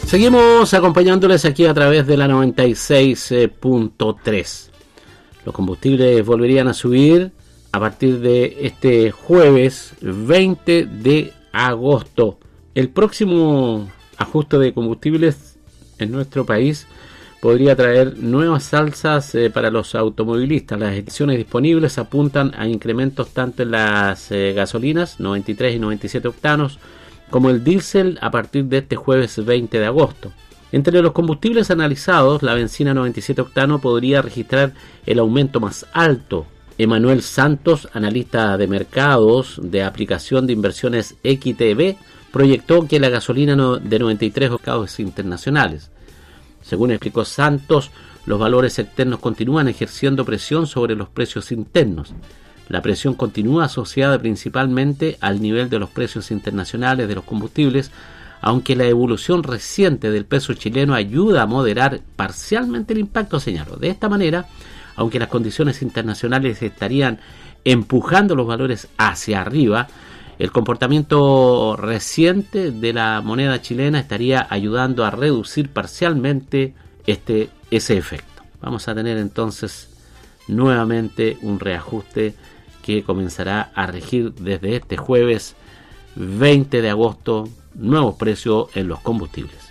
Seguimos acompañándoles aquí a través de la 96.3. Los combustibles volverían a subir a partir de este jueves 20 de agosto. El próximo ajuste de combustibles en nuestro país podría traer nuevas alzas para los automovilistas. Las estimaciones disponibles apuntan a incrementos tanto en las gasolinas 93 y 97 octanos como el diésel a partir de este jueves 20 de agosto. Entre los combustibles analizados, la benzina 97 octano podría registrar el aumento más alto. Emanuel Santos, analista de mercados de aplicación de inversiones XTB, proyectó que la gasolina de 93 octanos internacionales. Según explicó Santos, los valores externos continúan ejerciendo presión sobre los precios internos. La presión continúa asociada principalmente al nivel de los precios internacionales de los combustibles, aunque la evolución reciente del peso chileno ayuda a moderar parcialmente el impacto, señaló. De esta manera, aunque las condiciones internacionales estarían empujando los valores hacia arriba, el comportamiento reciente de la moneda chilena estaría ayudando a reducir parcialmente ese efecto. Vamos a tener entonces nuevamente un reajuste que comenzará a regir desde este jueves 20 de agosto, nuevos precios en los combustibles.